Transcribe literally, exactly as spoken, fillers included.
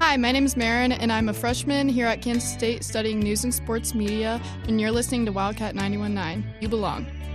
Hi, my name is Marin, and I'm a freshman here at Kansas State studying news and sports media, and you're listening to Wildcat ninety-one point nine. You belong.